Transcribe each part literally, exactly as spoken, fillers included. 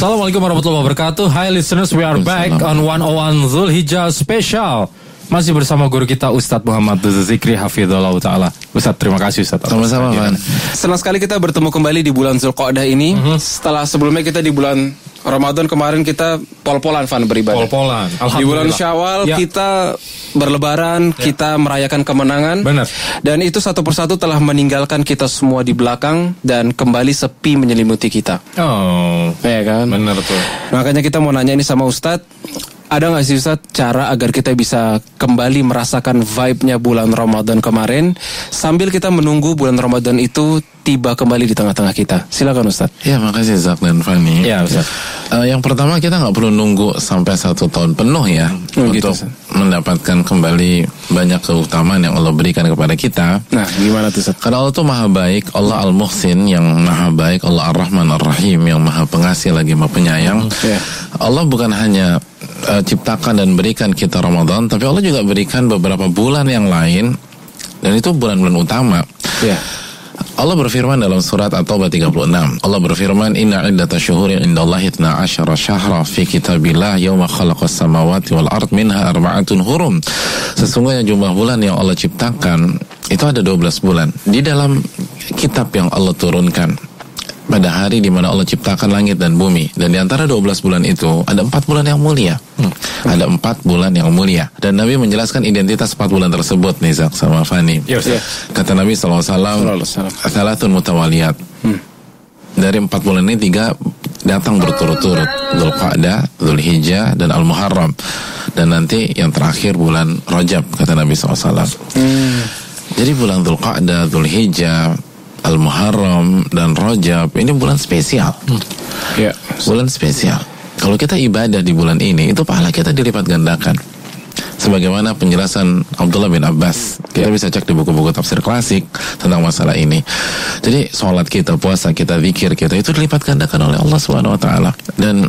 Assalamualaikum warahmatullahi wabarakatuh. Hi listeners, we are back on one oh one Zulhijjah Special. Masih bersama guru kita Ustadz Muhammad Zikri Hafizullah Ta'ala. Ustadz, terima kasih Ustadz. Sama-sama, Pak. Senang sekali kita bertemu kembali di bulan Zulqa'dah ini. Mm-hmm. Setelah sebelumnya kita di bulan Ramadan kemarin kita pol-polan Van beribadah. Pol-polan. Di bulan Syawal ya. Kita berlebaran, ya. Kita merayakan kemenangan. Benar. Dan itu satu persatu telah meninggalkan kita semua di belakang dan kembali sepi menyelimuti kita. Oh, ya kan? Benar tuh. Makanya kita mau nanya ini sama Ustadz, ada nggak sih Ustadz cara agar kita bisa kembali merasakan vibe-nya bulan Ramadan kemarin sambil kita menunggu bulan Ramadan itu tiba kembali di tengah-tengah kita? Silakan Ustadz. Ya, makasih Zak dan Fani. Ya Ustadz. Uh, yang pertama kita nggak perlu nunggu sampai satu tahun penuh ya hmm, untuk gitu, mendapatkan kembali banyak keutamaan yang Allah berikan kepada kita. Nah, gimana tuh Ustadz? Karena Allah tuh maha baik, Allah Al-Muhsin yang maha baik, Allah Ar-Rahman Ar-Rahim yang maha pengasih lagi maha penyayang. Hmm, yeah. Allah bukan hanya uh, ciptakan dan berikan kita Ramadan, tapi Allah juga berikan beberapa bulan yang lain, dan itu bulan-bulan utama. Ya. Yeah. Allah berfirman dalam surat At-Taubah tiga puluh enam. Allah berfirman, "Inna iddata syuhuri indallahi itna asyara syahra fi kitabillah yauma khalaqas samawati wal ard minha arba'atun hurum." Sesungguhnya jumlah bulan yang Allah ciptakan itu ada dua belas bulan di dalam kitab yang Allah turunkan pada hari di mana Allah ciptakan langit dan bumi. Dan di antara dua belas bulan itu ada empat bulan yang mulia. Hmm. Ada empat bulan yang mulia. Dan Nabi menjelaskan identitas empat bulan tersebut nih Zak sama Fani. Yes, yes. Kata Nabi shallallahu alaihi wasallam, "Salatun mutawaliyat." Hmm. Dari empat bulan ini tiga datang berturut-turut, Dzulqa'dah, Dzulhijjah, dan Al-Muharram. Dan nanti yang terakhir bulan Rajab, kata Nabi shallallahu alaihi wasallam. Hmm. Jadi bulan Dzulqa'dah, Dzulhijjah, Al-Muharram dan Rajab ini bulan spesial. Hmm. Ya, bulan spesial. Kalau kita ibadah di bulan ini, itu pahala kita dilipat gandakan. Sebagaimana penjelasan Abdullah bin Abbas, kita ya. Bisa cek di buku-buku tafsir klasik tentang masalah ini. Jadi sholat kita, puasa kita, zikir kita itu dilipat gandakan oleh Allah Subhanahu Wa Taala. Dan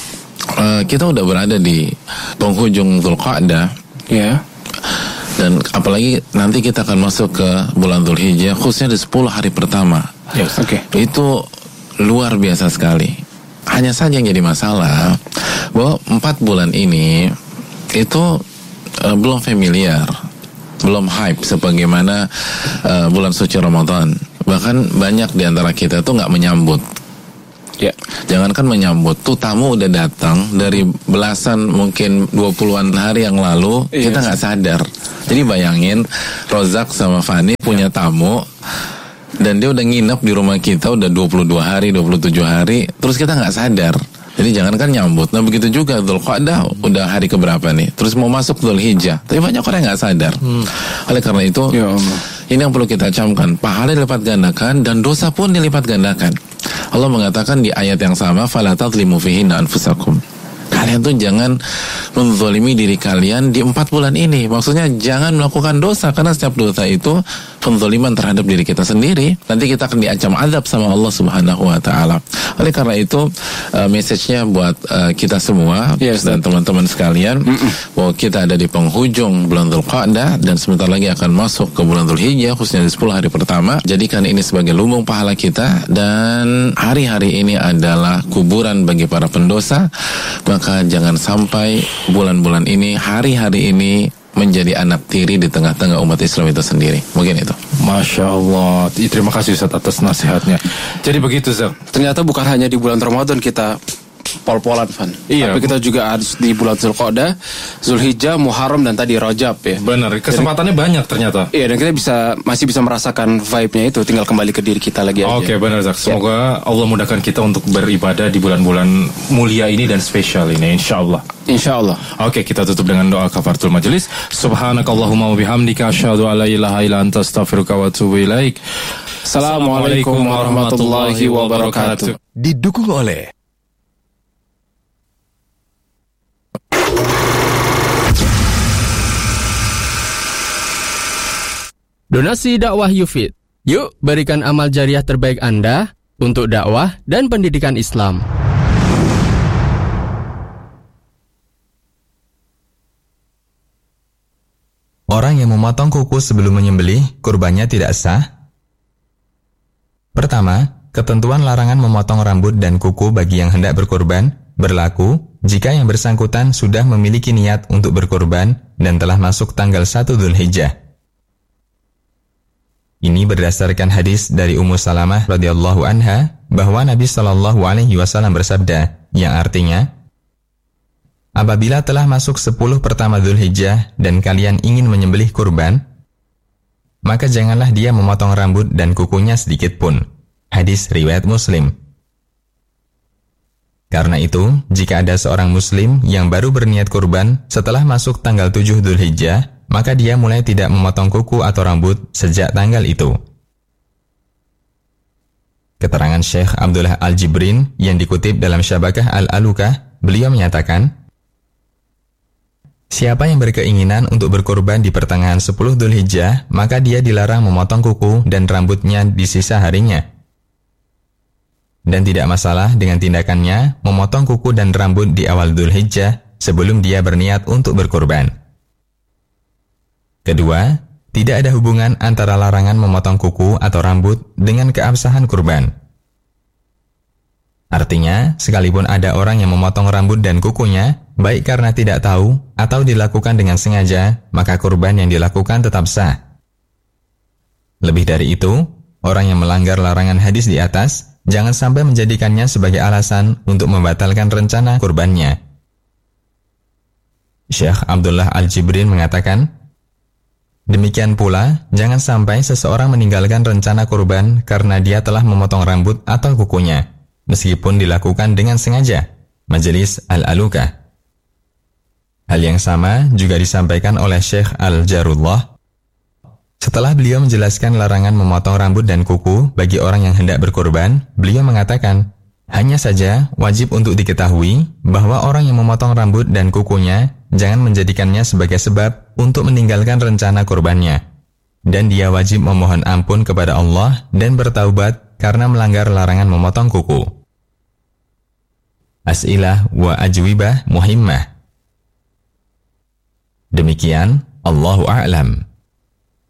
uh, kita udah berada di penghujung Dzulqa'dah. Ya. Dan apalagi nanti kita akan masuk ke bulan Dzulhijjah, khususnya di sepuluh hari pertama. Yes, okay. Itu luar biasa sekali. Hanya saja yang jadi masalah bahwa empat bulan ini itu uh, belum familiar, belum hype sebagaimana uh, bulan suci Ramadan. Bahkan banyak di antara kita tuh nggak menyambut. Ya, jangankan menyambut, tuh tamu udah datang dari belasan mungkin dua puluhan hari yang lalu, yes. Kita nggak sadar. Jadi bayangin Rozak sama Fani punya tamu dan dia udah nginep di rumah kita udah dua puluh dua hari, dua puluh tujuh hari, terus kita nggak sadar. Jadi jangankan nyambut. Nah begitu juga Dzulqa'dah udah hari keberapa nih, terus mau masuk Dzulhijjah, tapi banyak orang yang nggak sadar. hmm. Oleh karena itu ya Allah, ini yang perlu kita camkan, pahala dilipat gandakan dan dosa pun dilipat gandakan. Allah mengatakan di ayat yang sama, "Fala tadzlimu fihinna anfusakum." Kalian tuh jangan menzalimi diri kalian di empat bulan ini. Maksudnya jangan melakukan dosa, karena setiap dosa itu penzaliman terhadap diri kita sendiri. Nanti kita akan diancam azab sama Allah Subhanahu Wa Taala. Oleh karena itu uh, message-nya buat uh, kita semua, yes, dan teman-teman sekalian, Mm-mm. bahwa kita ada di penghujung bulan Dzulqa'dah dan sebentar lagi akan masuk ke bulan Dzulhijjah, khususnya di sepuluh hari pertama. Jadikan ini sebagai lumbung pahala kita, dan hari-hari ini adalah kuburan bagi para pendosa. Maka jangan sampai bulan-bulan ini, hari-hari ini menjadi anak tiri di tengah-tengah umat Islam itu sendiri. Mungkin itu. Masya Allah. Terima kasih Ustaz atas nasihatnya. Jadi begitu Ustaz. Ternyata bukan hanya di bulan Ramadan kita pol-polan, Van. Iya. Tapi kita juga harus di bulan Dzulqa'dah, Dzulhijjah, Muharram, dan tadi Rajab ya. Benar. Kesempatannya jadi banyak ternyata. Iya, dan kita bisa masih bisa merasakan vibe-nya itu. Tinggal kembali ke diri kita lagi aja. Oke, benar Zak. Semoga ya. Allah mudahkan kita untuk beribadah di bulan-bulan mulia ini dan spesial ini, insya Allah. Insya Allah. Oke, kita tutup dengan doa kafaratul majelis. Subhanakallahumma wa bihamdika asyhadu an la ilaha illa anta astaghfiruka wa atubu ilaik. Assalamualaikum warahmatullahi wabarakatuh. Didukung oleh Donasi dakwah Yufid. Yuk berikan amal jariah terbaik Anda untuk dakwah dan pendidikan Islam. Orang yang memotong kuku sebelum menyembelih, kurbannya tidak sah. Pertama, ketentuan larangan memotong rambut dan kuku bagi yang hendak berkurban berlaku jika yang bersangkutan sudah memiliki niat untuk berkurban dan telah masuk tanggal satu Dzulhijjah. Ini berdasarkan hadis dari Ummu Salamah radhiyallahu anha bahwa Nabi shallallahu alaihi wasallam bersabda, yang artinya, apabila telah masuk sepuluh pertama Dzulhijjah dan kalian ingin menyembelih kurban, maka janganlah dia memotong rambut dan kukunya sedikit pun. Hadis riwayat Muslim. Karena itu, jika ada seorang muslim yang baru berniat kurban setelah masuk tanggal tujuh Dzulhijjah, maka dia mulai tidak memotong kuku atau rambut sejak tanggal itu. Keterangan Syekh Abdullah Al-Jibrin yang dikutip dalam Syabakah Al-Alukah, beliau menyatakan, siapa yang berkeinginan untuk berkurban di pertengahan sepuluh Dzulhijjah, maka dia dilarang memotong kuku dan rambutnya di sisa harinya. Dan tidak masalah dengan tindakannya memotong kuku dan rambut di awal Dzulhijjah sebelum dia berniat untuk berkurban. Kedua, tidak ada hubungan antara larangan memotong kuku atau rambut dengan keabsahan kurban. Artinya, sekalipun ada orang yang memotong rambut dan kukunya, baik karena tidak tahu atau dilakukan dengan sengaja, maka kurban yang dilakukan tetap sah. Lebih dari itu, orang yang melanggar larangan hadis di atas, jangan sampai menjadikannya sebagai alasan untuk membatalkan rencana kurbannya. Syekh Abdullah Al-Jibrin mengatakan, demikian pula, jangan sampai seseorang meninggalkan rencana kurban karena dia telah memotong rambut atau kukunya, meskipun dilakukan dengan sengaja. Majelis Al-Alukah. Hal yang sama juga disampaikan oleh Syekh Al-Jarullah setelah beliau menjelaskan larangan memotong rambut dan kuku bagi orang yang hendak berkurban. Beliau mengatakan, hanya saja wajib untuk diketahui bahwa orang yang memotong rambut dan kukunya jangan menjadikannya sebagai sebab untuk meninggalkan rencana kurbannya. Dan dia wajib memohon ampun kepada Allah dan bertaubat karena melanggar larangan memotong kuku. As'ilah wa ajwibah muhimmah. Demikian, Allahu a'lam.